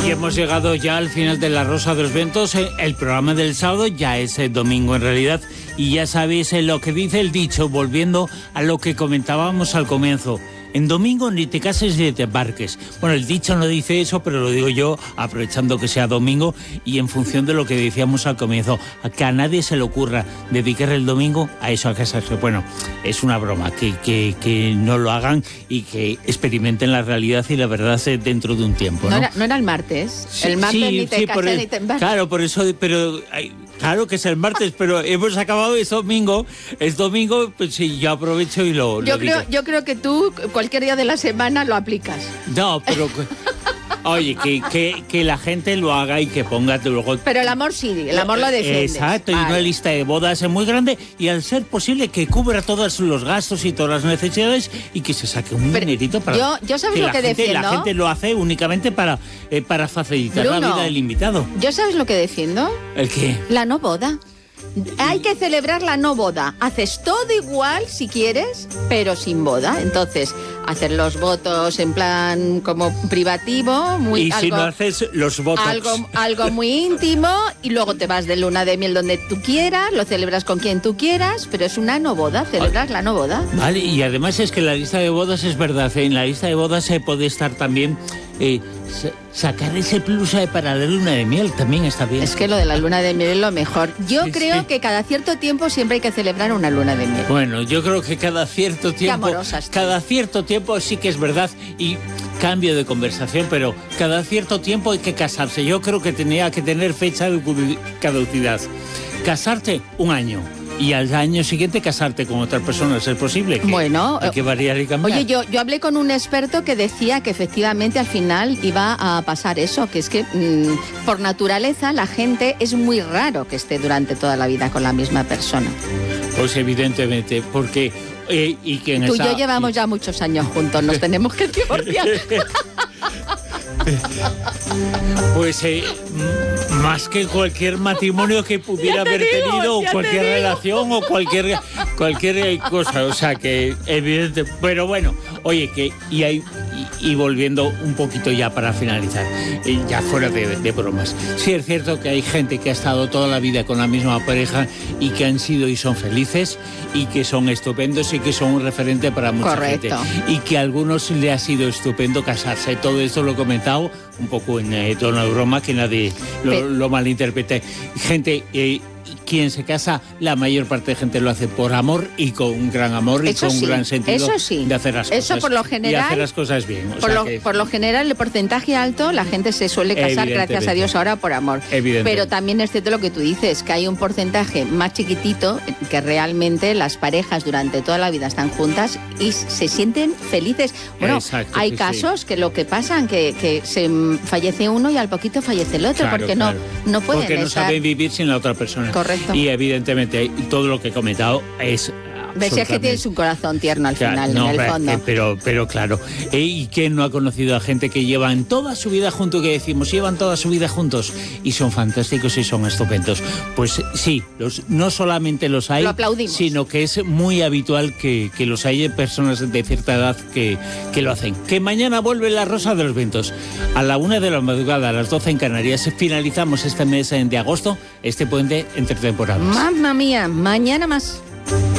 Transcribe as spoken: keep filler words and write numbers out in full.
Y hemos llegado ya al final de La Rosa de los Vientos. El programa del sábado ya es el domingo en realidad. Y ya sabéis lo que dice el dicho, volviendo a lo que comentábamos al comienzo. En domingo ni te cases ni te embarques. Bueno, el dicho no dice eso, pero lo digo yo, aprovechando que sea domingo y en función de lo que decíamos al comienzo, a que a nadie se le ocurra dedicar el domingo a eso, a casarse. Bueno, es una broma, que, que, que no lo hagan y que experimenten la realidad y la verdad dentro de un tiempo, ¿no? No era, no era el martes, sí, el martes sí, ni te sí, casas el, ni te embarques. Claro, por eso, pero... Hay, Claro que es el martes, pero hemos acabado, es domingo. Es domingo, pues sí, yo aprovecho y lo, yo lo creo, digo. Yo creo que tú cualquier día de la semana lo aplicas. No, pero... Oye, que, que, que la gente lo haga y que ponga luego... Pero el amor sí, el amor lo defiendes. Exacto, vale. Y una lista de bodas muy grande y al ser posible que cubra todos los gastos y todas las necesidades y que se saque un Pero dinerito para... Yo, yo sabes que lo la que gente, defiendo. La gente lo hace únicamente para, eh, para facilitar Bruno, la vida del invitado. ¿Yo sabes lo que defiendo? ¿El qué? La no boda. Hay que celebrar la no boda. Haces todo igual si quieres, pero sin boda. Entonces, hacer los votos en plan como privativo, muy y algo, si no haces los votos algo, algo muy íntimo y luego te vas de luna de miel donde tú quieras, lo celebras con quien tú quieras, pero es una no boda, celebras la no boda. Vale, y además es que la lista de bodas es verdad, ¿eh? En la lista de bodas se puede estar también eh, sacar ese plus para la luna de miel, también está bien. Es que lo de la luna de miel es lo mejor. Yo sí, creo sí. que cada cierto tiempo siempre hay que celebrar una luna de miel. Bueno, yo creo que cada cierto tiempo, cada cierto tiempo sí que es verdad y cambio de conversación, pero cada cierto tiempo hay que casarse. Yo creo que tenía que tener fecha de caducidad. Casarte un año. Y al año siguiente casarte con otra persona, ¿es posible? Que bueno, hay que variar y cambiar. Oye, yo, yo hablé con un experto que decía que efectivamente al final iba a pasar eso, que es que mmm, por naturaleza la gente es muy raro que esté durante toda la vida con la misma persona. Pues evidentemente, porque... Eh, y que en Tú esa... y yo llevamos ya muchos años juntos, nos tenemos que divorciar. Pues eh, más que cualquier matrimonio que pudiera haber digo, tenido, o cualquier relación o cualquier cualquier cosa, o sea que evidente, pero bueno, oye, que y hay y, y volviendo un poquito ya para finalizar, eh, ya fuera de, de bromas, sí es cierto que hay gente que ha estado toda la vida con la misma pareja y que han sido y son felices y que son estupendos y que son un referente para mucha Correcto. gente y que a algunos le ha sido estupendo casarse. Todo esto lo he comentado un poco en eh, tono de broma, que nadie lo, Pero... lo malinterprete. Gente, eh, quien se casa, la mayor parte de gente lo hace por amor y con un gran amor y eso con sí, un gran sentido eso sí. de hacer las cosas. Eso por lo general, y hacer las cosas bien. O por, sea lo, que, por lo general, el porcentaje alto, la gente se suele casar, gracias a Dios, ahora por amor. Pero también es cierto lo que tú dices, que hay un porcentaje más chiquitito que realmente las parejas durante toda la vida están juntas y se sienten felices. Bueno, Exacto, hay que casos sí. que lo que pasan, que, que se fallece uno y al poquito fallece el otro, claro, porque claro. no, no pueden Porque no estar... saben vivir sin la otra persona. Correcto. Y evidentemente todo lo que he comentado es... Decías que tienes un corazón tierno al final, claro, no, en el fondo. Eh, pero, pero claro, eh, ¿y quién no ha conocido a gente que llevan toda su vida juntos, que decimos, llevan toda su vida juntos y son fantásticos y son estupendos? Pues sí, los, no solamente los hay, lo aplaudimos, sino que es muy habitual que, que los haya personas de cierta edad que, que lo hacen. Que mañana vuelve La Rosa de los Vientos. A la una de la madrugada, a las doce en Canarias, finalizamos este mes de agosto, este puente entre temporadas. Mamma mía, mañana más.